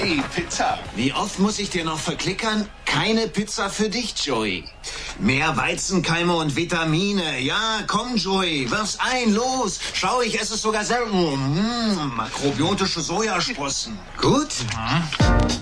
Hey, Pizza. Wie oft muss ich dir noch verklickern? Keine Pizza für dich, Joey. Mehr Weizenkeime und Vitamine. Ja, komm, Joey, wirf's ein, los. Schau, ich esse es sogar selber. Makrobiotische Sojasprossen. Gut?